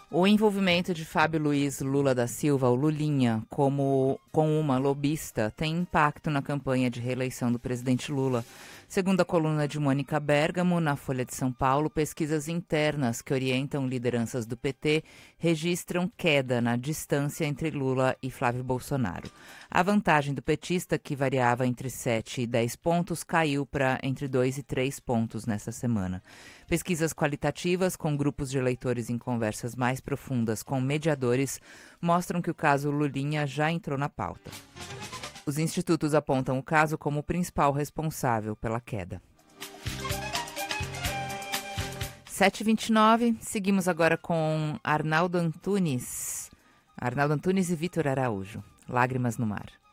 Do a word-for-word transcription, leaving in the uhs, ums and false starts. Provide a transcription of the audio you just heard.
O envolvimento de Fábio Luiz Lula da Silva, o Lulinha, como com uma lobista, tem impacto na campanha de reeleição do presidente Lula. Segundo a coluna de Mônica Bergamo, na Folha de São Paulo, pesquisas internas que orientam lideranças do P T registram queda na distância entre Lula e Flávio Bolsonaro. A vantagem do petista, que variava entre sete e dez pontos, caiu para entre dois e três pontos nesta semana. Pesquisas qualitativas com grupos de eleitores em conversas mais profundas com mediadores mostram que o caso Lulinha já entrou na pauta. Os institutos apontam o caso como o principal responsável pela queda. sete e vinte e nove, seguimos agora com Arnaldo Antunes. Arnaldo Antunes e Vitor Araújo. Lágrimas no Mar.